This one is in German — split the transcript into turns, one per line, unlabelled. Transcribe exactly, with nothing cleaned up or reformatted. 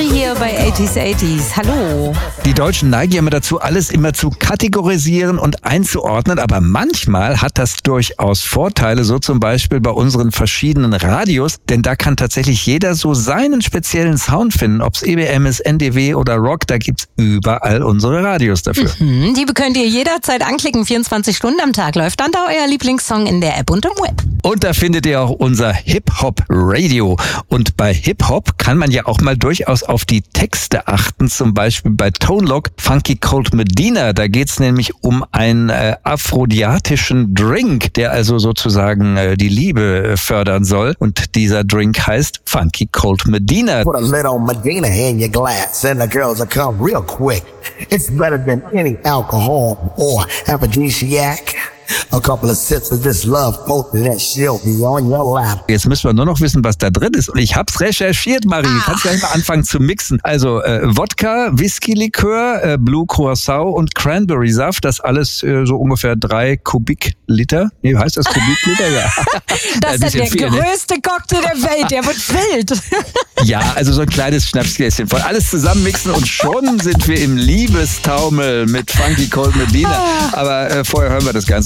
Mari hier bei eighties eighties. Hallo.
Die Deutschen neigen ja immer dazu, alles immer zu kategorisieren und einzuordnen, aber manchmal hat das durchaus Vorteile, so zum Beispiel bei unseren verschiedenen Radios, denn da kann tatsächlich jeder so seinen speziellen Sound finden, ob es E B M ist, N D W oder Rock, da gibt's überall unsere Radios dafür.
Mhm, die könnt ihr jederzeit anklicken, vierundzwanzig Stunden am Tag läuft dann da euer Lieblingssong in der App und im Web.
Und da findet ihr auch unser Hip-Hop-Radio. Und bei Hip-Hop kann man ja auch mal durchaus auf die Texte achten, zum Beispiel bei Tone Loc, Funky Cold Medina. Da geht's nämlich um einen äh, aphrodisiatischen Drink, der also sozusagen äh, die Liebe äh, fördern soll. Und dieser Drink heißt Funky Cold Medina.
Put a little Medina in your glass and the girls will come real quick. It's better than any alcohol or aphrodisiac. A couple of sips of this love potion that she'll be on your lap.
Jetzt müssen wir nur noch wissen, was da drin ist. Und ich hab's recherchiert, Marie. Du kannst gleich mal anfangen zu mixen. Also äh, Wodka, Whisky-Likör, äh, Blue Curacao und Cranberry-Saft. Das alles äh, so ungefähr drei Kubikliter. Nee, heißt das Kubikliter? Ja.
Das ist der viel, größte ne? Cocktail der Welt. Der wird wild.
Ja, also so ein kleines Schnapsgläschen voll. Alles zusammen mixen und schon sind wir im Liebestaumel mit Funky Cold Medina. Aber äh, vorher hören wir das Ganze.